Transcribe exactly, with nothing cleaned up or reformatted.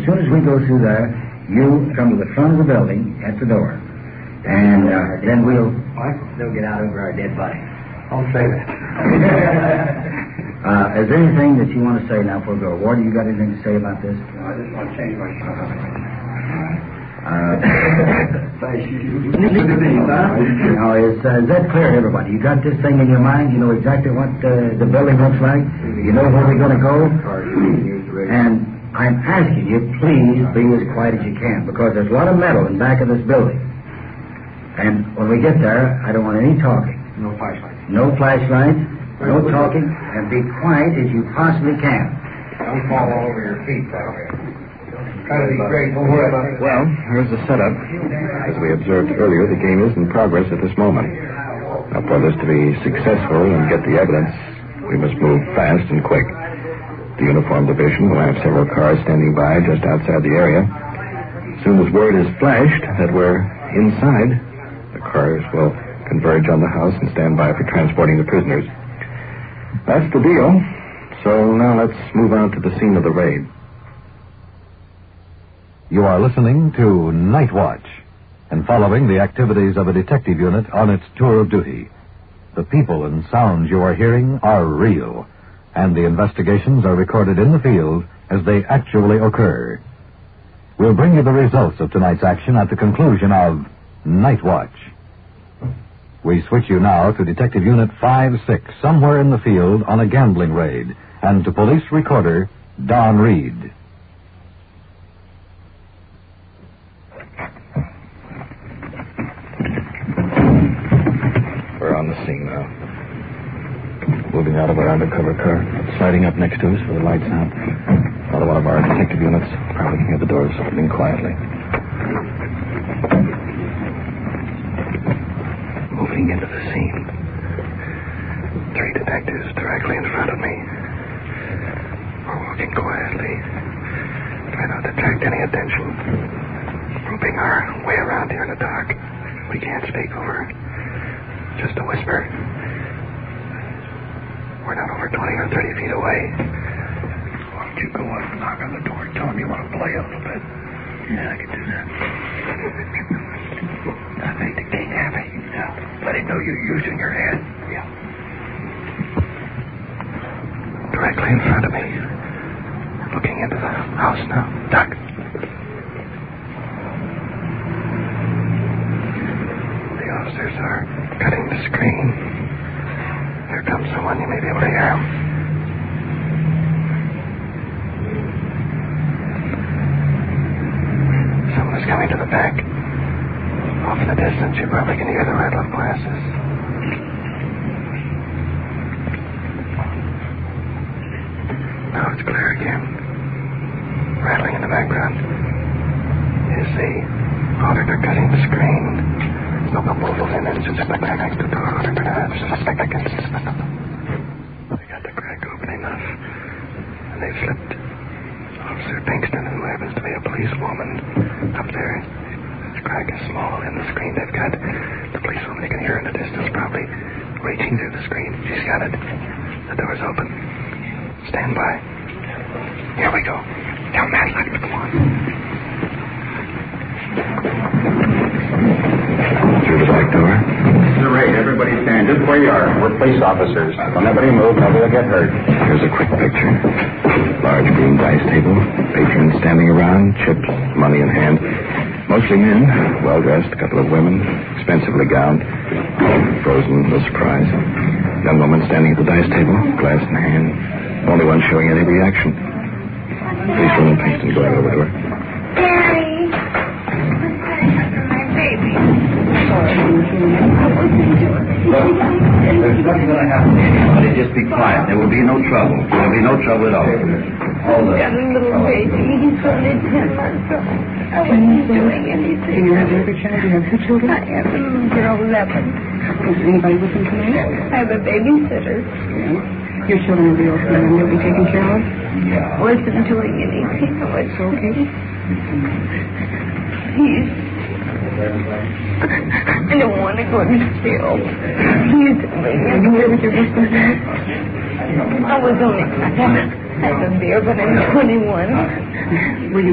soon as we go through there, you come to the front of the building at the door. And uh, then we'll... What? They'll get out over our dead body. Don't say that. uh, is there anything that you want to say now before we go? Warden, you got anything to say about this? No, I just want to change my Uh, Thank you. now, is, uh, is that clear to everybody? You got this thing in your mind? You know exactly what uh, the building looks like? You know where we're going to go? And I'm asking you, please be as quiet as you can, because there's a lot of metal in back of this building. And when we get there, I don't want any talking. No flashlights. No flashlights, no talking, and be quiet as you possibly can. Don't fall all over your feet, that way. Try to be great. Don't worry about it. Well, here's the setup. As we observed earlier, the game is in progress at this moment. Now, for this to be successful and get the evidence, we must move fast and quick. The uniform division will have several cars standing by just outside the area. As soon as word is flashed that we're inside, the cars will converge on the house and stand by for transporting the prisoners. That's the deal. So now let's move on to the scene of the raid. You are listening to Night Watch and following the activities of a detective unit on its tour of duty. The people and sounds you are hearing are real, and the investigations are recorded in the field as they actually occur. We'll bring you the results of tonight's action at the conclusion of Night Watch. We switch you now to Detective Unit five six, somewhere in the field on a gambling raid, and to police recorder Don Reed. We're on the scene now. Moving out of our undercover car, sliding up next to us with the lights out. Another one of our detective units, probably can hear the doors opening quietly. Moving into the scene. Three detectives directly in front of me. We're walking quietly. Try not to attract any attention. Groping our way around here in the dark. We can't speak over. Just a whisper. We're not over twenty or thirty feet away. Why don't you go up and knock on the door and tell them you want to play a little bit? Yeah, I can do that. That made the king happy. Yeah. Let him know you're using your head. Yeah. Directly in front of me. We're looking into the house now. Duck. The officers are cutting the screen. Here comes someone. You may be able to hear him. Someone is coming to the back. Off in the distance, you probably can hear the rattle of glasses. Now it's clear again. Rattling in the background is the auditor cutting the screen. No proposals in it. Just back next to the auditor. Suspect against. They got the crack open enough. And they've slipped Officer Pinkston, who happens to be a policewoman, up there. The crack is small in the screen. They've got the policewoman you can hear in the distance, probably reaching through the screen. She's got it. The door's open. Stand by. Here we go. Now, Matt, let's go on. Through the back door. This is a raid. Everybody stand just where you are. We're police officers. Don't nobody move. Nobody will get hurt. Here's a quick picture. Large green dice table. Patrons standing around. Chips, money in hand. Mostly men. Well-dressed. A couple of women. Expensively gowned. Frozen with surprise. Young woman standing at the dice table. Glass in hand. Only one showing any reaction. Policewoman Pinkston going over to her. Daddy! My baby. Look, there's nothing going to happen to anybody. Just be quiet. There will be no trouble. There will be no trouble at all. All the Got a little baby. He's only ten months old. I wasn't doing anything. Do you have the other child? Do you have two children? I have a little girl, eleven. Is anybody with them tonight? I have a babysitter. Yeah. Your children will be okay and they'll be taken care of? Yeah. Wasn't doing anything. I was Okay. He's... I don't want to go to jail. He's... Are you here with your husband now? I was only... I have a beer, but I'm twenty-one. Were you